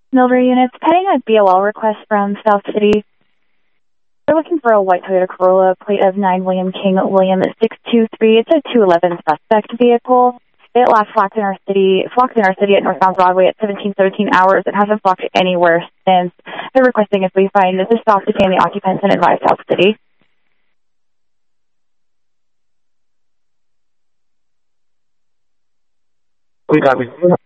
Mildred units, pending a BOL request from South City. We're looking for a white Toyota Corolla, plate of 9 William King, William 623. It's a 211 suspect vehicle. It last flocked in our city at northbound Broadway at 17:13 hours. It hasn't flocked anywhere since. They're requesting if we find this stop to detain the occupants and advise South City. We copy.